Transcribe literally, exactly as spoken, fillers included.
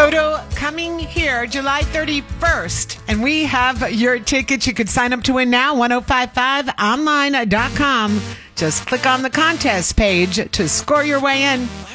Toto coming here July thirty-first. And we have your tickets. You could sign up to win now, ten fifty-five online dot com. Just click on the contest page to score your way in.